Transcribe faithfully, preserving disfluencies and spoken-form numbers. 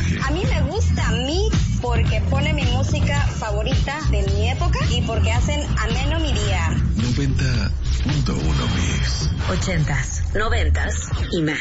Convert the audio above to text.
A mí me gusta Mix porque pone mi música favorita de mi época y porque hacen ameno mi día. noventa punto uno Mix. Ochentas, noventas y más.